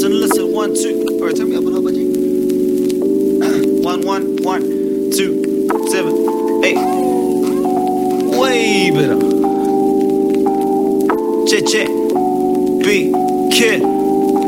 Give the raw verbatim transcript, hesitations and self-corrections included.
Listen, listen, one, two. All right, turn me up a little bit. One, one, one, two, seven, eight. Way better. Check, check. B, kid.